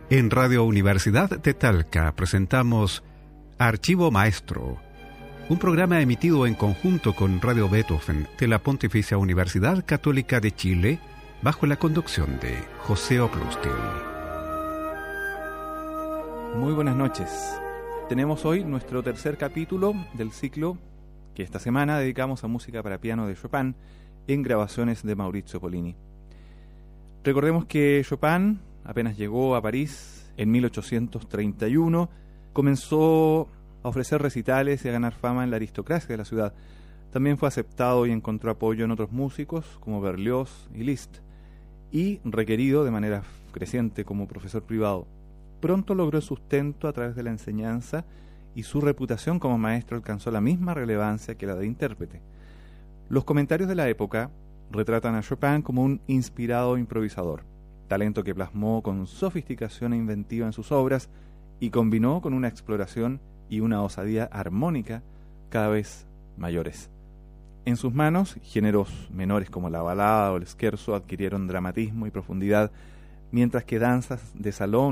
En Radio Universidad de Talca presentamos Archivo Maestro, un programa emitido en conjunto con Radio Beethoven de la Pontificia Universidad Católica de Chile, bajo la conducción de José Oplustil. Muy buenas noches. Tenemos hoy nuestro tercer capítulo del ciclo que esta semana dedicamos a música para piano de Chopin en grabaciones de Maurizio Pollini. Recordemos que Chopin apenas llegó a París en 1831, comenzó a ofrecer recitales y a ganar fama en la aristocracia de la ciudad. También fue aceptado y encontró apoyo en otros músicos como Berlioz y Liszt, y requerido de manera creciente como profesor privado. Pronto logró el sustento a través de la enseñanza y su reputación como maestro alcanzó la misma relevancia que la de intérprete. Los comentarios de la época retratan a Chopin como un inspirado improvisador, talento que plasmó con sofisticación e inventiva en sus obras y combinó con una exploración y una osadía armónica cada vez mayores. En sus manos, géneros menores como la balada o el scherzo adquirieron dramatismo y profundidad, mientras que danzas de salón